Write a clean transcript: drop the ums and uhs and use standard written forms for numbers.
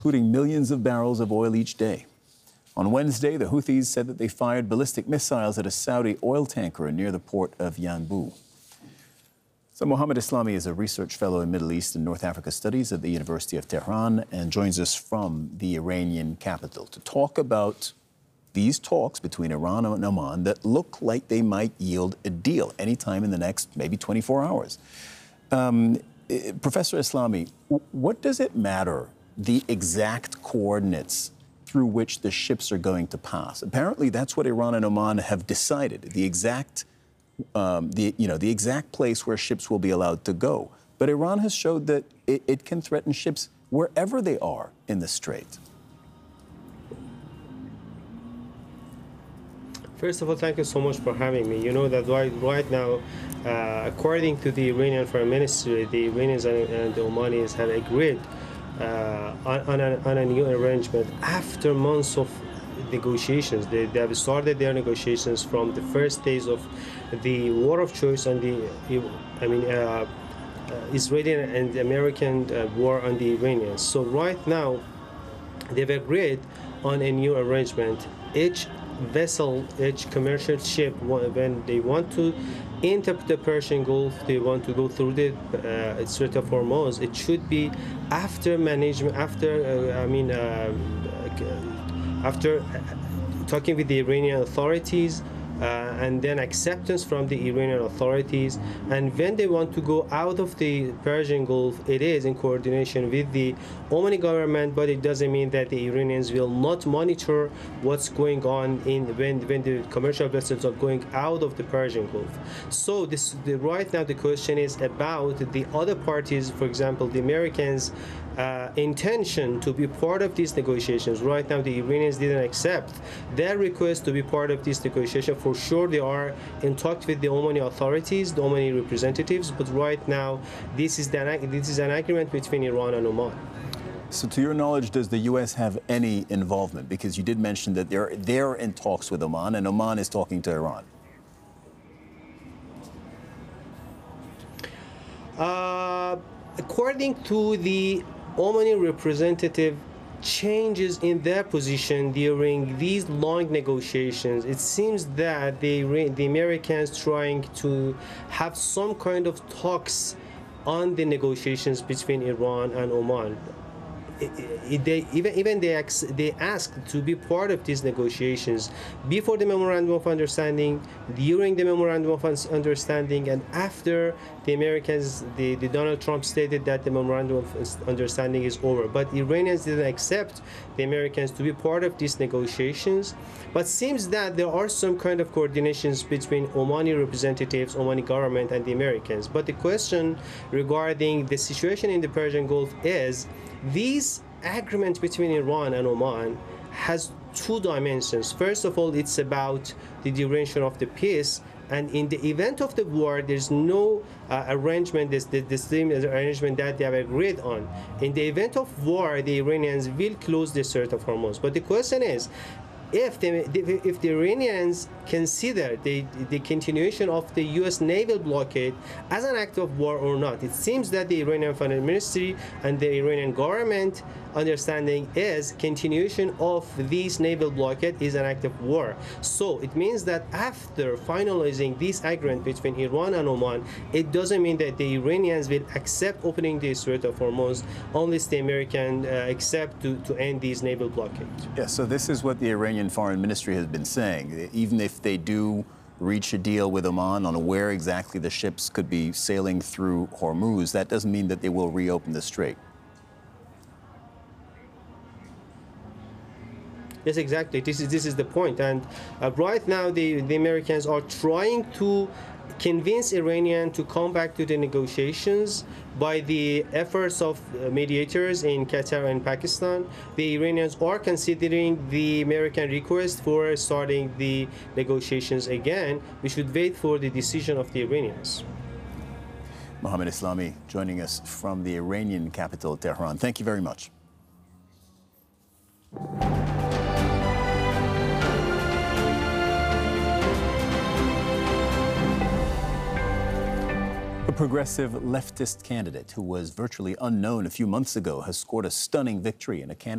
including millions of barrels of oil each day. On Wednesday, the Houthis said that they fired ballistic missiles at a Saudi oil tanker near the port of Yanbu. So Mohammed Islami is a research fellow in Middle East and North Africa studies at the University of Tehran and joins us from the Iranian capital to talk about these talks between Iran and Oman that look like they might yield a deal anytime in the next maybe 24 hours. Professor Islami, what does it matter, the exact coordinates through which the ships are going to pass? Apparently, that's what Iran and Oman have decided, the exact place where ships will be allowed to go. But Iran has showed that it can threaten ships wherever they are in the Strait. First of all, thank you so much for having me. You know that right now, according to the Iranian Foreign Ministry, the Iranians and the Omanis have agreed on a new arrangement after months of negotiations. They have started their negotiations from the first days of the war of choice on the, Israeli and American war on the Iranians. So right now, they've agreed on a new arrangement. Each vessel, each commercial ship, when they want to enter the Persian Gulf, they want to go through the Strait of Hormuz, it should be after management, after talking with the Iranian authorities, and then acceptance from the Iranian authorities. And when they want to go out of the Persian Gulf, it is in coordination with the Omani government, but it doesn't mean that the Iranians will not monitor what's going on when the commercial vessels are going out of the Persian Gulf. So right now the question is about the other parties, for example, the Americans' intention to be part of these negotiations. Right now, the Iranians didn't accept their request to be part of this negotiation. For sure, they are in talks with the Omani authorities, the Omani representatives, but right now, this is an agreement between Iran and Oman. So to your knowledge, does the U.S. have any involvement? Because you did mention that they're in talks with Oman, and Oman is talking to Iran. According to the Omani representative, changes in their position during these long negotiations, it seems that the Americans trying to have some kind of talks on the negotiations between Iran and Oman. They asked to be part of these negotiations before the memorandum of understanding, during the memorandum of understanding, and after the Americans, the Donald Trump stated that the memorandum of understanding is over. But Iranians didn't accept the Americans to be part of these negotiations. But seems that there are some kind of coordinations between Omani representatives, Omani government, and the Americans. But the question regarding the situation in the Persian Gulf is, these agreement between Iran and Oman has two dimensions. First of all, it's about the duration of the peace, and in the event of the war, there's no arrangement, the same arrangement that they have agreed on. In the event of war, the Iranians will close the Strait of Hormuz. But the question is, if the Iranians consider the continuation of the U.S. naval blockade as an act of war or not. It seems that the Iranian Foreign Ministry and the Iranian government understanding is continuation of this naval blockade is an act of war. So it means that after finalizing this agreement between Iran and Oman, it doesn't mean that the Iranians will accept opening the Strait of Hormuz unless the Americans accept to end this naval blockade. Yes, so this is what the Iranian Foreign Ministry has been saying. Even if they do reach a deal with Oman on where exactly the ships could be sailing through Hormuz, that doesn't mean that they will reopen the strait. Yes, exactly. This is the point. And right now, the Americans are trying to convince Iranian to come back to the negotiations by the efforts of mediators in Qatar and Pakistan. The Iranians are considering the American request for starting the negotiations again. We should wait for the decision of the Iranians. Mohammed Islami joining us from the Iranian capital, Tehran. Thank you very much. A progressive leftist candidate who was virtually unknown a few months ago has scored a stunning victory in a candidate